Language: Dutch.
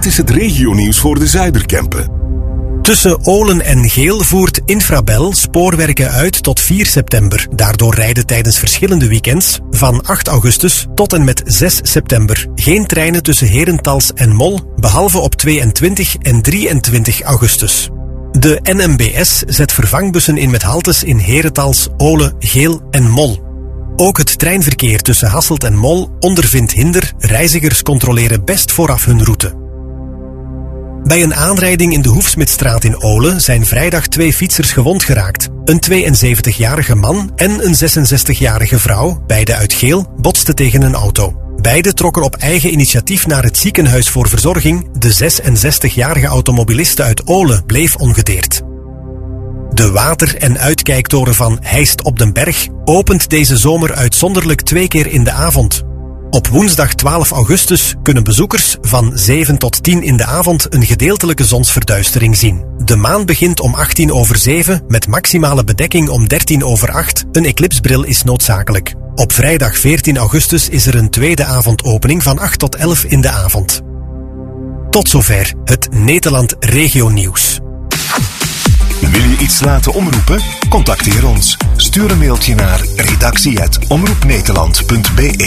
is het regionieuws voor de Zuiderkempen. Tussen Olen en Geel voert Infrabel spoorwerken uit tot 4 september. Daardoor rijden tijdens verschillende weekends van 8 augustus tot en met 6 september geen treinen tussen Herentals en Mol, behalve op 22 en 23 augustus. De NMBS zet vervangbussen in met haltes in Herentals, Olen, Geel en Mol. Ook het treinverkeer tussen Hasselt en Mol ondervindt hinder. Reizigers controleren best vooraf hun route. Bij een aanrijding in de Hoefsmidstraat in Olen zijn vrijdag 2 fietsers gewond geraakt. Een 72-jarige man en een 66-jarige vrouw, beide uit Geel, botsten tegen een auto. Beide trokken op eigen initiatief naar het ziekenhuis voor verzorging. De 66-jarige automobiliste uit Olen bleef ongedeerd. De water- en uitkijktoren van Heist op den Berg opent deze zomer uitzonderlijk 2 keer in de avond. Op woensdag 12 augustus kunnen bezoekers van 7 tot 10 in de avond een gedeeltelijke zonsverduistering zien. De maan begint om 7:18 met maximale bedekking om 7:13. Een eclipsbril is noodzakelijk. Op vrijdag 14 augustus is er een tweede avondopening van 8 tot 11 in de avond. Tot zover het Nederland Regionieuws. Wil je iets laten omroepen? Contacteer ons. Stuur een mailtje naar redactie@omroepnederland.be.